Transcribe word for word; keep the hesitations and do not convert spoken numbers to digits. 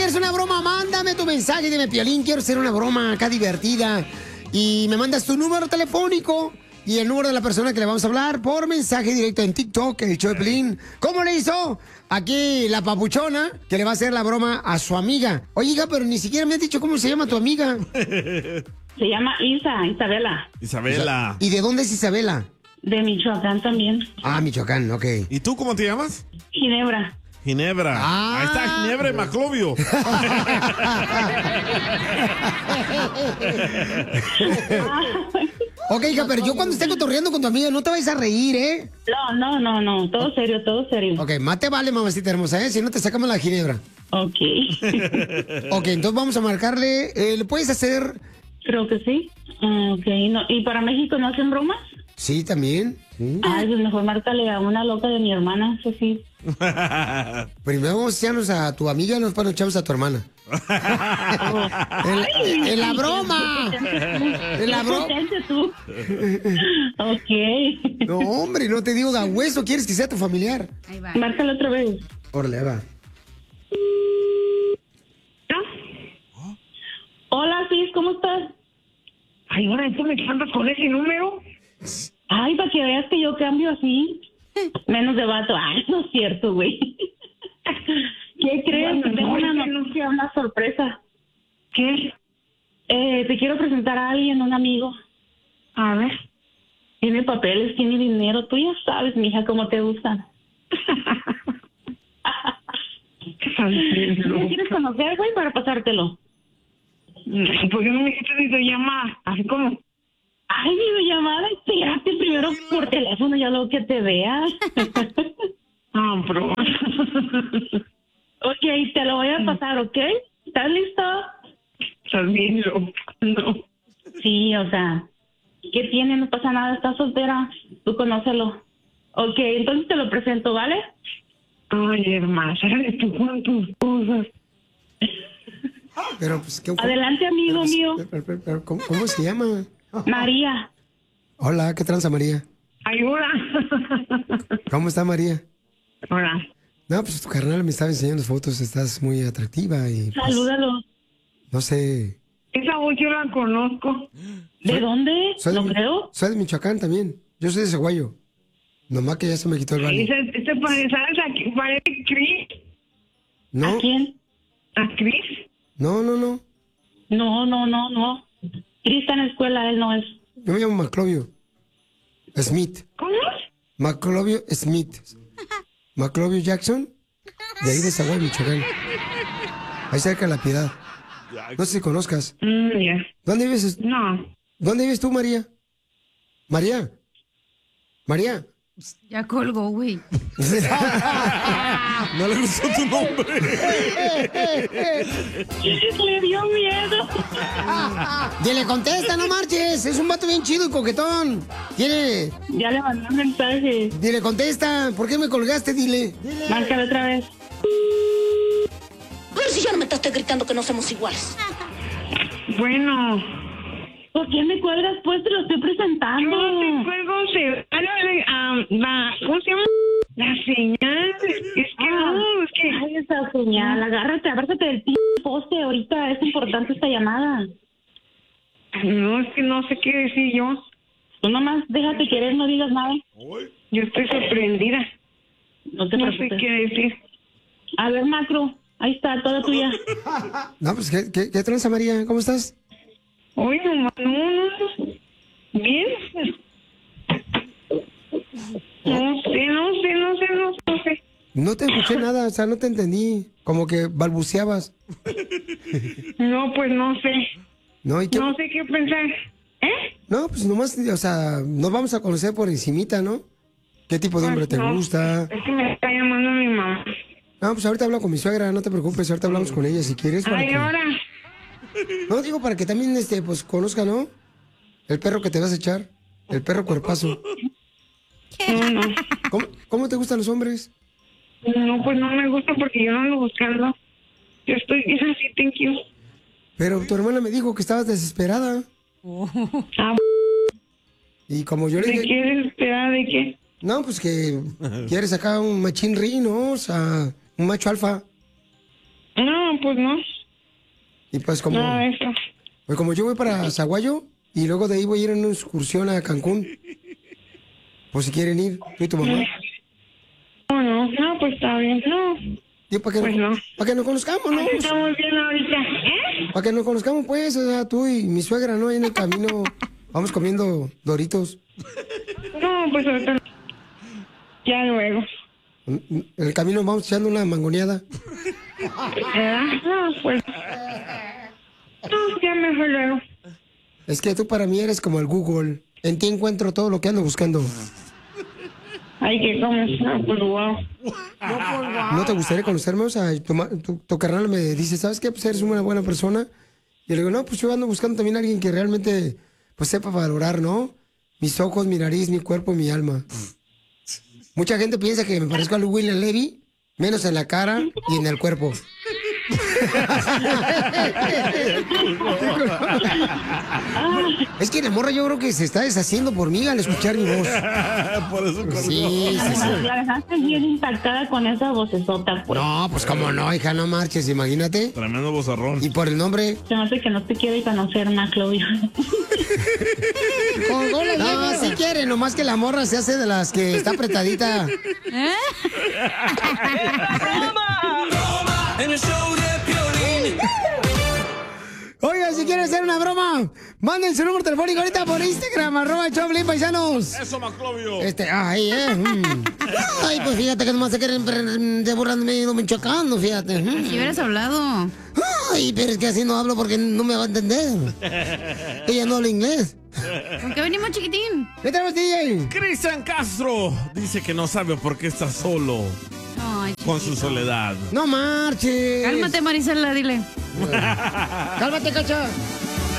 quieres una broma, mándame tu mensaje. Dime, Piolín, quiero hacer una broma acá divertida. Y me mandas tu número telefónico y el número de la persona que le vamos a hablar por mensaje directo en TikTok, el show de Piolín. ¿Cómo le hizo aquí la papuchona que le va a hacer la broma a su amiga? Oye, hija, pero ni siquiera me has dicho cómo se llama tu amiga. Se llama Isa, Isabela. Isabela. ¿Y de dónde es Isabela? De Michoacán también. Ah, Michoacán, ok. ¿Y tú cómo te llamas? Ginebra. Ginebra. Ah. Ahí está Ginebra y Maclovio. Ok, hija, pero yo cuando esté cotorreando con tu amiga, no te vayas a reír, ¿eh? No, no, no, no. Todo serio, todo serio. Ok, más te vale, mamacita hermosa, ¿eh? Si no, te sacamos la Ginebra. Ok. Ok, entonces vamos a marcarle. Eh, ¿Le puedes hacer...? Creo que sí. Ah, ok. No, ¿y para México no hacen bromas? Sí, también. ¿Sí? Ay, pues mejor márcale a una loca de mi hermana, eso sí. Primero vamos a echarnos a tu amiga, nos para echarnos a tu hermana. en, en la broma. En la broma. tú. Ok. No, hombre, no te digo da hueso, quieres que sea tu familiar. Ahí va. Márcale otra vez. Órale, va. Hola, Cis, ¿cómo estás? Ay, ahora tú me andas con ese número. Ay, para que veas que yo cambio así. Menos de vato. Ay, no es cierto, güey. ¿Qué crees? Bueno, Tengo no, una no. noticia, una sorpresa. ¿Qué? Eh, te quiero presentar a alguien, un amigo. A ver. Tiene papeles, tiene dinero. Tú ya sabes, mija, cómo te gustan. ¿Me quieres conocer, güey, para pasártelo? ¿Por qué no me dijiste videollamada? Así como... Ay, videollamada, espérate primero por teléfono, ya luego que te veas. Ah, bro. Ok, te lo voy a pasar, ¿ok? ¿Estás listo? Estás bien loco. No. Sí, o sea, ¿qué tiene? No pasa nada, estás soltera. Tú conócelo. Ok, entonces te lo presento, ¿vale? Ay, hermana, sale tú con tus cosas. Pero, pues, ¿qué, Adelante, amigo pero, mío. pero, pero, pero, ¿cómo, ¿Cómo se llama? María. Hola, ¿qué tranza, María? Ayuda. ¿Cómo está, María? Hola. No, pues tu carnal me estaba enseñando fotos, estás muy atractiva y... Pues, Salúdalo. no sé... Esa voz yo la conozco. ¿De Soy- dónde? Soy ¿No de, creo? Soy de Michoacán también. Yo soy de Ceguayo. Nomás que ya se me quitó el baño. Ese, este parece, ¿sabes a quién? Parece Chris. No, ¿A quién? ¿A Chris? no, no, no. No, no, no, no. Cris está en la escuela, él no es. Yo me llamo Maclovio Smith. ¿Cómo? Maclovio Smith. Maclovio Jackson. De ahí de Zaguay, Michoacán. Ahí cerca de La Piedad. No sé si conozcas. Mm, ya. ¿Dónde vives? No. ¿Dónde vives tú, María? María. María. Ya colgó, güey. No le gustó tu nombre. Le dio miedo. Dile, contesta, no marches. Es un vato bien chido y coquetón. Tiene... Ya le mandé un mensaje. Dile, contesta. ¿Por qué me colgaste? Dile. Márcale otra vez. Pero si ya no me estás gritando que no somos iguales. Bueno. ¿Por qué me cuelgas? Pues te lo estoy presentando. Yo no te cuelgo, se... Ah, la, la, ¿cómo se llama? La señal. Es que Ah. no, es que... Ay, esa señal. Agárrate, abártate del p poste. Ahorita es importante esta llamada. No, es que no sé qué decir yo. Tú nomás déjate querer, no digas nada. Yo estoy sorprendida. No te No sé preocupes. qué decir. A ver, Macro. Ahí está, toda tuya. No, pues, ¿qué, qué, qué tranza, María? ¿Cómo estás? Oye, no, no, no. Bien. No sé, no sé, no sé, no sé. No te escuché nada, o sea, no te entendí. Como que balbuceabas. No, pues no sé. No, ¿y qué? No sé qué pensar. ¿Eh? No, pues nomás, o sea, nos vamos a conocer por encimita, ¿no? ¿Qué tipo de hombre te No, gusta? Es que me está llamando mi mamá. No, pues ahorita hablo con mi suegra, no te preocupes, ahorita hablamos con ella si quieres. para Ay, que- ahora. No, digo para que también, este, pues, conozca, ¿no? El perro que te vas a echar, el perro cuerpazo. No, no. ¿Cómo, cómo te gustan los hombres? No, pues no me gusta porque yo no ando buscando. Yo estoy bien así, thank you. Pero tu hermana me dijo que estabas desesperada. Ah, Y como yo le ¿de dije... qué desesperada? ¿De qué? No, pues que quieres acá un machín ri, ¿no? O sea, un macho alfa. No, pues no. Y pues como, Nada de eso. pues como yo voy para Zaguayo y luego de ahí voy a ir en una excursión a Cancún. Por si quieren ir, tú y tu mamá. No, no, no, pues está bien. No, Yo, para que, Pues no, no. para que nos conozcamos, ¿no? estamos bien ahorita. ¿Eh? Para que nos conozcamos, pues, o sea, tú y mi suegra, ¿no? Ahí en el camino vamos comiendo Doritos. No, pues ahorita no. Ya luego. En el camino vamos echando una mangoneada. ¿Verdad? No, pues. No, ya mejor luego. Es que tú para mí eres como el Google. En ti encuentro todo lo que ando buscando. Ay, que como. No, pues wow. ¿No te gustaría conocerme? O sea, tu, ma- tu, tu carnal me dice, ¿sabes qué? Pues eres una buena persona. Y le digo, no, pues yo ando buscando también a alguien que realmente, pues sepa valorar, ¿no? Mis ojos, mi nariz, mi cuerpo y mi alma. Mucha gente piensa que me parezco a William Levy, menos en la cara y en el cuerpo. Es que la morra yo creo que se está deshaciendo por mí al escuchar mi voz. Por eso colgó. Sí, sí, sí. La dejaste bien impactada con esa vocesota, pues. No, pues cómo no, hija, no marches, imagínate. Tremendo bozarrón. Y por el nombre. Se me hace que no te quiere conocer, Maclovio. No, si quiere, nomás que la morra se hace de las que está apretadita. En el show de Piolín. Oiga, si quieren hacer una broma, manden su número telefónico ahorita por Instagram, arroba Choplin Paisanos. Eso, Maclovio. Este, ay, eh. mm. Ay, pues fíjate que nomás se quieren pre- de burlándome y no me chocando, fíjate. mm. Si hubieras hablado. Ay, pero es que así no hablo porque no me va a entender. Ella no habla inglés. ¿Por qué venimos, chiquitín? ¿Qué tenemos, D J? Cristian Castro dice que no sabe por qué está solo Ay, con su chiquito. soledad. No marches. Cálmate, Marisela, dile. Cálmate, cacha.